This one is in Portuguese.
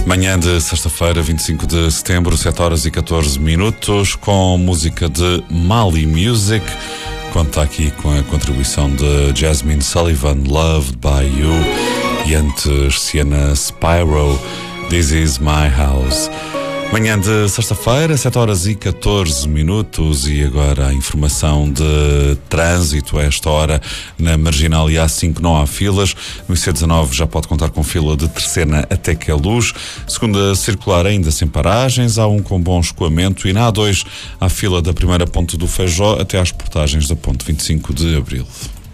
Manhã de sexta-feira, 25 de setembro, 7 horas e 14 minutos, com música de Mali Music. Conta aqui com a contribuição de Jasmine Sullivan, Loved by You, e antes Sienna Spyro, This Is My House. Manhã de sexta-feira, 7 horas e 14 minutos, e agora a informação de trânsito. A esta hora, na Marginal e A5 não há filas. No IC19 já pode contar com fila de Terceira até Queluz. Segunda circular ainda sem paragens, há um com bom escoamento, e na A2 há fila da primeira ponte do Feijó até às portagens da ponte 25 de Abril.